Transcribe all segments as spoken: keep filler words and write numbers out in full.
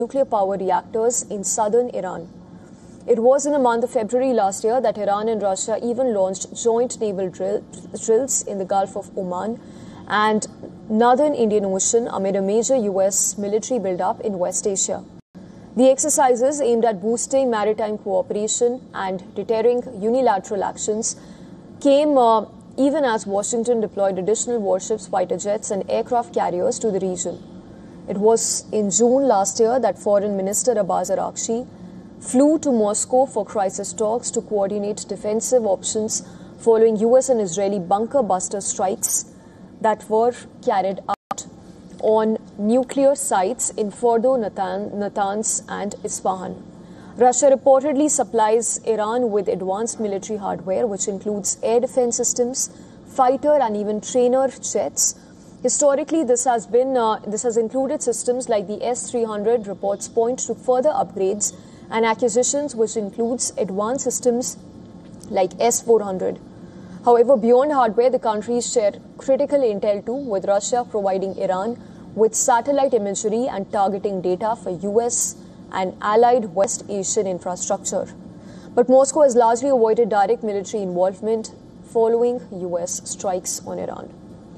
nuclear power reactors in southern Iran. It was in the month of February last year that Iran and Russia even launched joint naval drill, drills in the Gulf of Oman and northern Indian Ocean amid a major U S military buildup in West Asia. The exercises aimed at boosting maritime cooperation and deterring unilateral actions came uh, even as Washington deployed additional warships, fighter jets and aircraft carriers to the region. It was in June last year that Foreign Minister Abbas Araghchi flew to Moscow for crisis talks to coordinate defensive options following U S and Israeli bunker buster strikes that were carried out on nuclear sites in Fordo, Natan, Natanz and Isfahan. Russia reportedly supplies Iran with advanced military hardware, which includes air defense systems, fighter and even trainer jets. Historically, this has been uh, this has included systems like the S three hundred. Reports point to further upgrades and acquisitions, which includes advanced systems like S four hundred. However, beyond hardware, the countries share critical intel too, with Russia providing Iran with satellite imagery and targeting data for U S and allied West Asian infrastructure. But Moscow has largely avoided direct military involvement following U S strikes on Iran.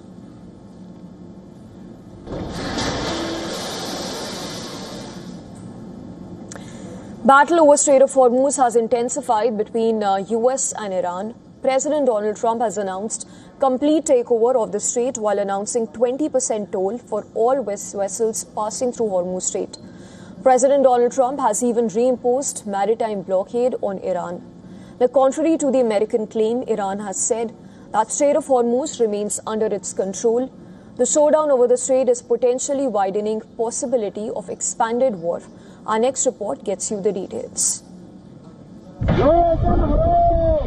Battle over Strait of Hormuz has intensified between uh, U S and Iran. President Donald Trump has announced complete takeover of the strait while announcing twenty percent toll for all vessels passing through Hormuz Strait. President Donald Trump has even reimposed maritime blockade on Iran. Now, contrary to the American claim, Iran has said that Strait of Hormuz remains under its control. The showdown over the strait is potentially widening possibility of expanded war. Our next report gets you the details.